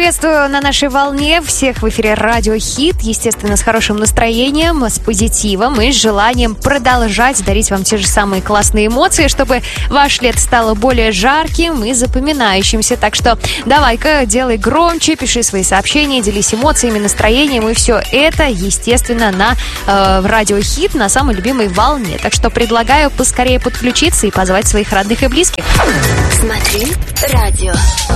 приветствую на нашей волне всех в эфире Радио Хит. Естественно, с хорошим настроением, с позитивом и с желанием продолжать дарить вам те же самые классные эмоции, чтобы ваш лето стало более жарким и запоминающимся. Так что давай-ка, делай громче, пиши свои сообщения, делись эмоциями, настроением. И все это, естественно, на Радио Хит, на самой любимой волне. Так что предлагаю поскорее подключиться и позвать своих родных и близких. Смотри радио.